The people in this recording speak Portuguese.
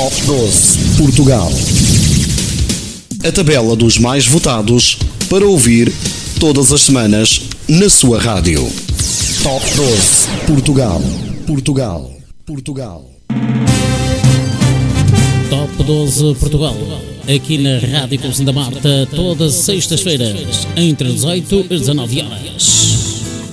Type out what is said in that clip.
Top 12 Portugal. A tabela dos mais votados para ouvir todas as semanas na sua rádio. Top 12 Portugal. Portugal. Portugal. Top 12 Portugal. Aqui na Rádio Conceição da Marta, todas as sextas-feiras, entre 18 e 19 horas.